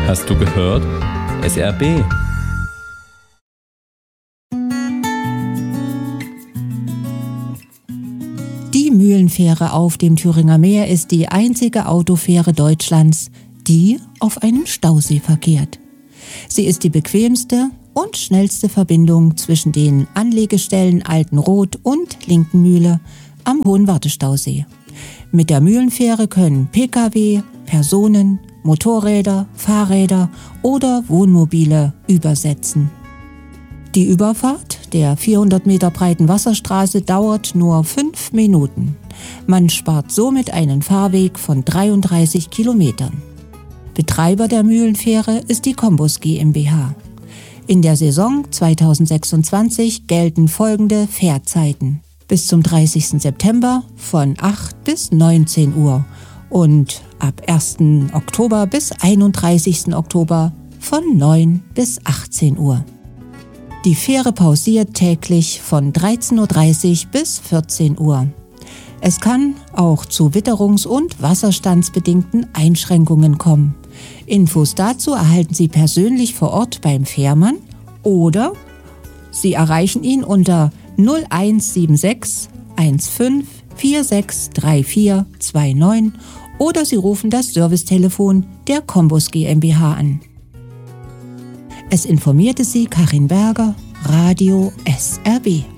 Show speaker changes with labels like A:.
A: Hast du gehört? SRB.
B: Die Mühlenfähre auf dem Thüringer Meer ist die einzige Autofähre Deutschlands, die auf einem Stausee verkehrt. Sie ist die bequemste und schnellste Verbindung zwischen den Anlegestellen Altenroth und Linkenmühle am Hohen Wartestausee. Mit der Mühlenfähre können Pkw, Personen, Motorräder, Fahrräder oder Wohnmobile übersetzen. Die Überfahrt der 400 Meter breiten Wasserstraße dauert nur 5 Minuten. Man spart somit einen Fahrweg von 33 Kilometern. Betreiber der Mühlenfähre ist die Combus GmbH. In der Saison 2026 gelten folgende Fährzeiten: bis zum 30. September von 8 bis 19 Uhr und ab 1. Oktober bis 31. Oktober von 9 bis 18 Uhr. Die Fähre pausiert täglich von 13.30 Uhr bis 14 Uhr. Es kann auch zu witterungs- und wasserstandsbedingten Einschränkungen kommen. Infos dazu erhalten Sie persönlich vor Ort beim Fährmann oder Sie erreichen ihn unter 0176 15 46 3429 oder Sie rufen das Servicetelefon der Combus GmbH an. Es informierte Sie Karin Berger, Radio SRB.